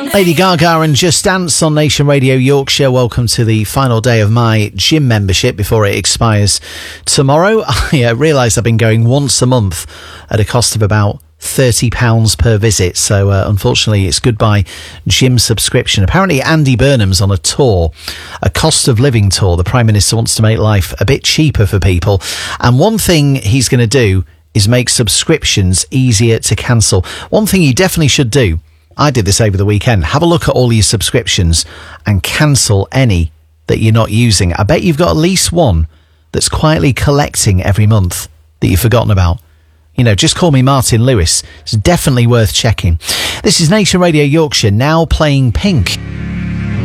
Lady Gaga and Just Dance on Nation Radio Yorkshire. Welcome to the final day of my gym membership before it expires tomorrow. I realise I've been going once a month at a cost of about £30 per visit, so unfortunately it's goodbye gym subscription. Apparently Andy Burnham's on a tour, a cost of living tour. The Prime Minister wants to make life a bit cheaper for people, and one thing he's going to do is make subscriptions easier to cancel. One thing you definitely should do, I did this over the weekend, have a look at all your subscriptions and cancel any that you're not using. I bet you've got at least one that's quietly collecting every month that you've forgotten about. You know, just call me Martin Lewis. It's definitely worth checking. This is Nation Radio Yorkshire, now playing Pink.